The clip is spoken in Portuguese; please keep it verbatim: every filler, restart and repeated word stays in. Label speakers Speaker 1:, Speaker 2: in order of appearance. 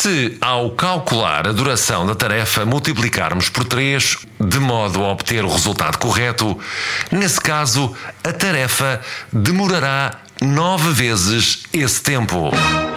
Speaker 1: Se, ao calcular a duração da tarefa, multiplicarmos por três, de modo a obter o resultado correto, nesse caso, a tarefa demorará nove vezes esse tempo.